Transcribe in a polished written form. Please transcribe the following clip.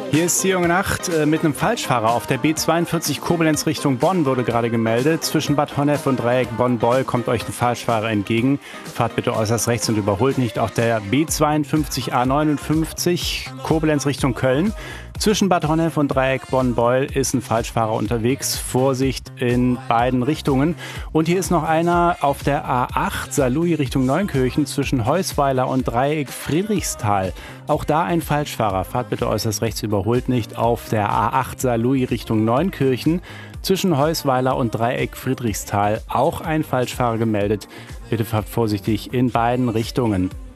Hier ist die junge Nacht mit einem Falschfahrer. Auf der B42 Koblenz Richtung Bonn wurde gerade gemeldet. Zwischen Bad Honnef und Dreieck Bonn-Beul kommt euch ein Falschfahrer entgegen. Fahrt bitte äußerst rechts und überholt nicht. Auf der B52 A59 Koblenz Richtung Köln. Zwischen Bad Honnef und Dreieck Bonn-Beul ist ein Falschfahrer unterwegs. Vorsicht in beiden Richtungen. Und hier ist noch einer auf der A8 Saarlouis Richtung Neunkirchen zwischen Heusweiler und Dreieck Friedrichsthal. Auch da ein Falschfahrer. Fahrt bitte äußerst rechts, überholt nicht. Auf der A8 Saarlouis Richtung Neunkirchen zwischen Heusweiler und Dreieck Friedrichsthal auch ein Falschfahrer gemeldet. Bitte fahrt vorsichtig in beiden Richtungen.